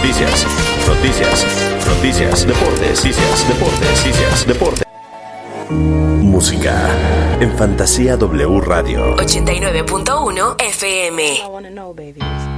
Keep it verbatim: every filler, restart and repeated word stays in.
noticias, noticias, noticias, deportes, noticias, deportes, noticias, deportes. Música en Fantasía W Radio ochenta y nueve punto uno F M. I wanna know, baby.